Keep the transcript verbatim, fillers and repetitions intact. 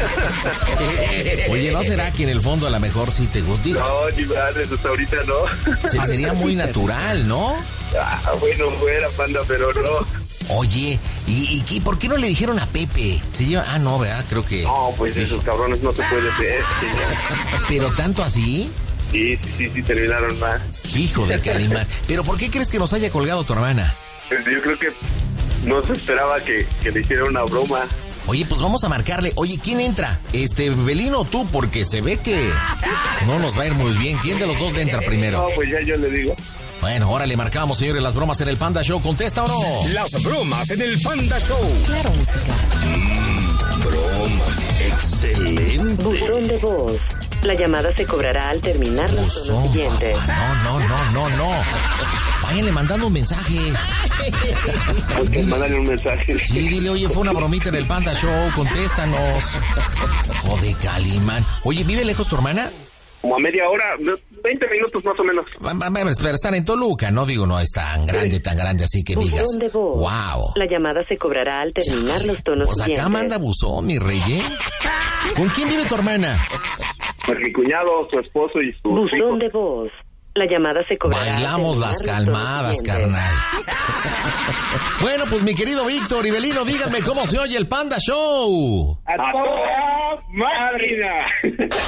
Oye, ¿no será que en el fondo a lo mejor sí te gusta? No, ni madre, hasta ahorita no. Se, sería muy natural, ¿no? Ah, bueno, fuera, Panda, pero no. Oye, ¿y, y por qué no le dijeron a Pepe? Se lleva... Ah, no, ¿verdad? Creo que... No, pues esos cabrones no se puede hacer, señor. ¿Pero tanto así? Sí, sí, sí, sí, terminaron más. Hijo de Calimán. ¿Pero por qué crees que nos haya colgado tu hermana? Pues yo creo que no se esperaba que, que le hiciera una broma. Oye, pues vamos a marcarle. Oye, ¿quién entra? Este, Belino o tú, porque se ve que no nos va a ir muy bien. ¿Quién de los dos le entra primero? No, pues ya yo le digo. Bueno, ahora le marcamos, señores, las bromas en el Panda Show. ¿Contesta o no? Las bromas en el Panda Show. Claro, música. Mm, bromas. Excelente. Buzón de voz. La llamada se cobrará al terminar los Buzón, tonos siguientes. papá, no, no, no, no, no. Váyanle mandando un mensaje. Okay, mándale un mensaje. Sí, dile, oye, fue una bromita en el Panda Show, contéstanos. Joder, Calimán. Oye, ¿vive lejos tu hermana? Como a media hora, veinte minutos más o menos. Pero están en Toluca, no digo, no es tan grande, tan grande así que digas. Buzón de voz. Wow. La llamada se cobrará al terminar Chale, los tonos pues siguientes. acá manda buzón, mi rey, ¿eh? ¿Con quién vive tu hermana? Con mi cuñado, su esposo y su Buzón hijo. de voz. La llamada se cobrará. Bailamos al las terminar los tonos calmadas, siguientes. carnal. Bueno, pues mi querido Víctor y Belino, díganme cómo se oye el Panda Show. ¡A toda máquina!